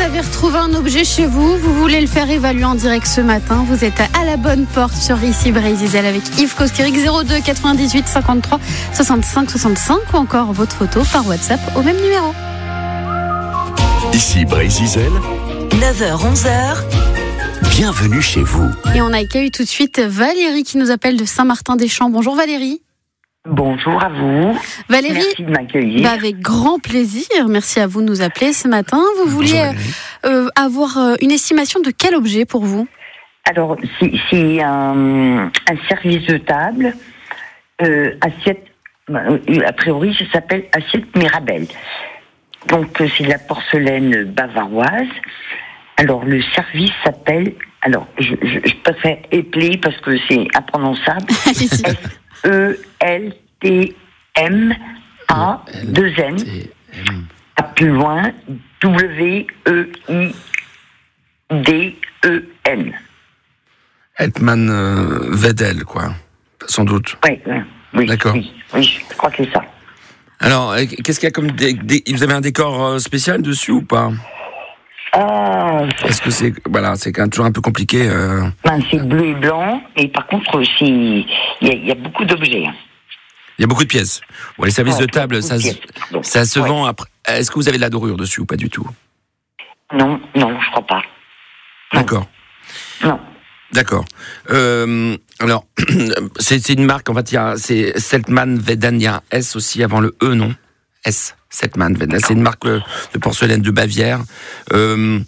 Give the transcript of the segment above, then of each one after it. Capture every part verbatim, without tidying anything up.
avez retrouvé un objet chez vous, vous voulez le faire évaluer en direct ce matin, vous êtes à la bonne porte sur Ici Brésil avec Yves Koskirik, zéro deux quatre-vingt-dix-huit cinquante-trois soixante-cinq soixante-cinq ou encore votre photo par WhatsApp au même numéro. Ici Brésil, neuf heures onze heures. Bienvenue chez vous. Et on accueille tout de suite Valérie qui nous appelle de Saint-Martin-des-Champs. Bonjour Valérie. Bonjour à vous. Valérie, merci de m'accueillir. Bah avec grand plaisir. Merci à vous de nous appeler ce matin. Vous vouliez euh, avoir euh, une estimation de quel objet pour vous ? Alors, c'est, c'est un, un service de table, euh, assiette, euh, a priori, ça s'appelle assiette Mirabelle. Donc, euh, c'est de la porcelaine bavaroise. Alors, le service s'appelle, alors, je, je, je préfère épeler parce que c'est imprononçable. S E L T M A deux N à plus loin W E I D E N. Hetman euh, Vedel, quoi, sans doute. Oui, oui, oui. D'accord. Oui, oui, je crois que c'est ça. Alors, euh, qu'est-ce qu'il y a comme dé- dé- vous avez un décor euh, spécial dessus ou pas ? Ah, Est-ce que c'est voilà, c'est quand même toujours un peu compliqué. Euh... ben, c'est bleu et blanc, et par contre, c'est il y, y a beaucoup d'objets. Il y a beaucoup de pièces. Bon, les services Ouais, de table, ça, se- ça se Ouais. vend après. Est-ce que vous avez de la dorure dessus ou pas du tout ? Non, non, je crois pas. Non. D'accord. Non. D'accord. Euh, alors, c'est, c'est une marque, en fait, il y a, c'est Seltman Veden, il y a un S aussi avant le E, non ? S, Seltman Veden. C'est une marque euh, de porcelaine de Bavière. Euh,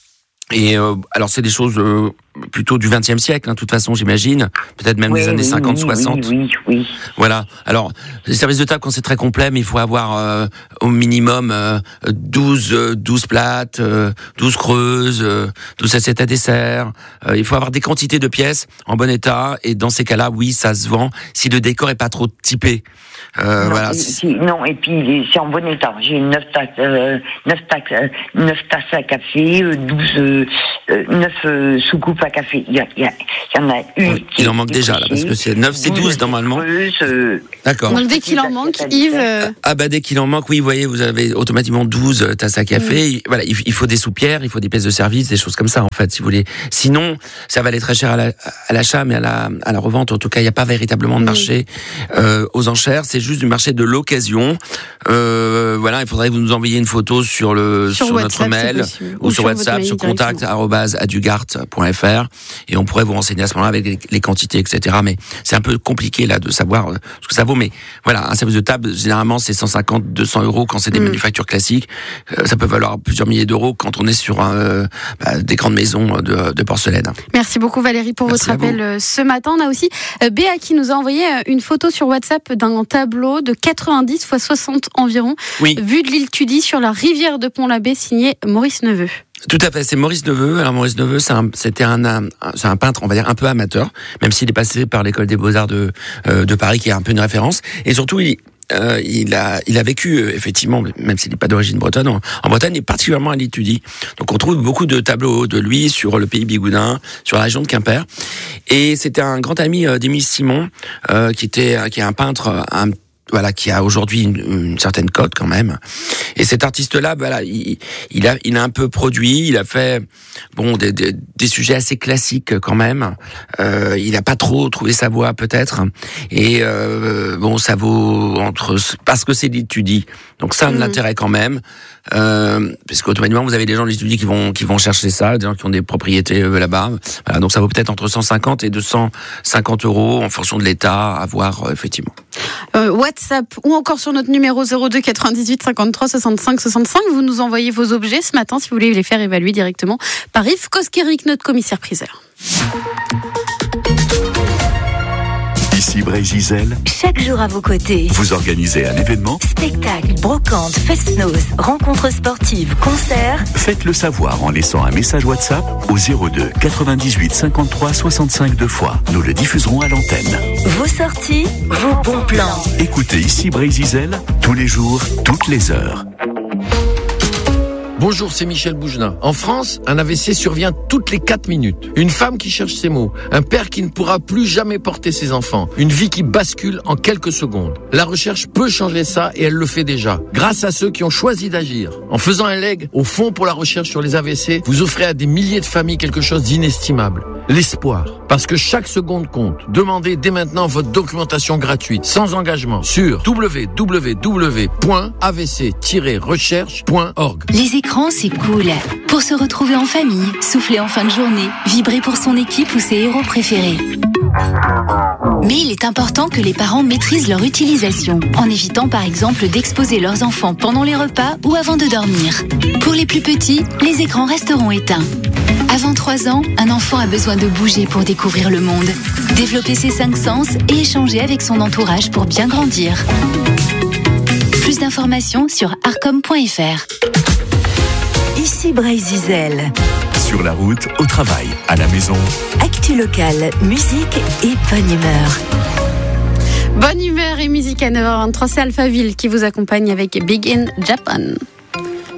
et euh, alors, c'est des choses euh, plutôt du vingtième siècle, hein, de toute façon, j'imagine. Peut-être même Oui, des années oui, cinquante, oui, soixante. Oui, oui, oui. Voilà. Alors, les services de table, quand c'est très complet, mais il faut avoir euh, au minimum euh, douze, euh, douze plates, euh, douze creuses, euh, douze assiettes à dessert. Euh, il faut avoir des quantités de pièces en bon état. Et dans ces cas-là, oui, ça se vend. Si le décor est pas trop typé. Euh, non, voilà. et, puis, non, et puis c'est en bon état. J'ai neuf tasses, euh, neuf tasses, euh, neuf tasses à café, euh, douze, euh, euh, neuf euh, soucoupes à café. Il y, a, il, y a, il y en a une. Oui, il en manque déjà là, parce que c'est neuf, c'est douze normalement. Creuse, euh, D'accord. Donc dès qu'il en manque, Yves... Euh... Ah bah dès qu'il en manque, oui, vous voyez, vous avez automatiquement douze tasses à café. Mmh. Voilà, il, il faut des soupières, il faut des pièces de service, des choses comme ça en fait, si vous voulez. Sinon, ça va aller très cher à, la, à l'achat, mais à la, à la revente, en tout cas, il n'y a pas véritablement de marché mmh. euh, aux enchères. C'est juste du marché de l'occasion. Euh, voilà, il faudrait que vous nous envoyiez une photo sur le sur, sur WhatsApp, notre mail ou, ou sur, sur WhatsApp, sur contact arobase adugart point f r et on pourrait vous renseigner à ce moment-là avec les, les quantités, et cetera. Mais c'est un peu compliqué là de savoir euh, ce que ça vaut. Mais voilà, un service de table, généralement, c'est cent cinquante, deux cents euros quand c'est des mmh. manufactures classiques. Euh, ça peut valoir plusieurs milliers d'euros quand on est sur un, euh, bah, des grandes maisons de, de porcelaine. Merci beaucoup Valérie pour Merci votre appel vous. ce matin. On a aussi euh, Béa qui nous a envoyé une photo sur WhatsApp d'un tableau de quatre-vingt-dix fois soixante environ, oui. vue de l'île Tudy sur la rivière de Pont-l'Abbé, signé Maurice Neveu. Tout à fait, c'est Maurice Neveu. Alors Maurice Neveu, c'est un, c'était un, un, c'est un peintre, on va dire un peu amateur, même s'il est passé par l'école des Beaux-Arts de, euh, de Paris, qui est un peu une référence. Et surtout, il, euh, il a, il a vécu euh, effectivement, même s'il n'est pas d'origine bretonne, en, en Bretagne et particulièrement à l'île Tudy. Donc on trouve beaucoup de tableaux de lui sur le pays bigoudin, sur la région de Quimper. Et c'était un grand ami euh, d'Émile Simon, euh, qui était, qui est un peintre, un voilà, qui a aujourd'hui une, une certaine cote quand même. Et cet artiste-là, voilà, il, il a, il a un peu produit, il a fait, bon, des, des, des sujets assez classiques quand même. Euh, il a pas trop trouvé sa voie peut-être. Et euh, bon, ça vaut entre, parce que c'est l'île Tudy. Donc ça a de mmh. l'intérêt quand même, euh, parce qu'automatiquement vous avez des gens de l'île Tudy qui vont, qui vont chercher ça, des gens qui ont des propriétés euh, là-bas. Voilà, donc ça vaut peut-être entre cent cinquante et deux cent cinquante euros en fonction de l'état à voir euh, effectivement. Euh, WhatsApp ou encore sur notre numéro zéro deux quatre-vingt-dix-huit cinquante-trois soixante-cinq soixante-cinq. Vous nous envoyez vos objets ce matin si vous voulez les faire évaluer directement par Yves Koskirik, notre commissaire-priseur. Ici Brésil, chaque jour à vos côtés. Vous organisez un événement, spectacle, brocante, fest-noz, rencontres sportives, concerts. Faites-le savoir en laissant un message WhatsApp au zéro deux quatre-vingt-dix-huit cinquante-trois soixante-cinq deux fois. Nous le diffuserons à l'antenne. Vos sorties, vos bons plans. Écoutez Ici Brésil tous les jours, toutes les heures. Bonjour, c'est Michel Bougenat. En France, un A V C survient toutes les quatre minutes. Une femme qui cherche ses mots, un père qui ne pourra plus jamais porter ses enfants, une vie qui bascule en quelques secondes. La recherche peut changer ça et elle le fait déjà. Grâce à ceux qui ont choisi d'agir. En faisant un leg au Fonds pour la recherche sur les A V C, vous offrez à des milliers de familles quelque chose d'inestimable. L'espoir. Parce que chaque seconde compte. Demandez dès maintenant votre documentation gratuite, sans engagement, sur w w w point a v c tiret recherche point org. Les écrans, c'est cool. Pour se retrouver en famille, souffler en fin de journée, vibrer pour son équipe ou ses héros préférés. Mais il est important que les parents maîtrisent leur utilisation, en évitant par exemple d'exposer leurs enfants pendant les repas ou avant de dormir. Pour les plus petits, les écrans resteront éteints. Avant trois ans, un enfant a besoin de bouger pour découvrir le monde, développer ses cinq sens et échanger avec son entourage pour bien grandir. Plus d'informations sur arcom point f r. Ici Bray-Zizel. Sur la route, au travail, à la maison. Actu locale, musique et bonne humeur. Bonne humeur et musique à neuf heures vingt-trois, c'est Alphaville qui vous accompagne avec Big in Japan.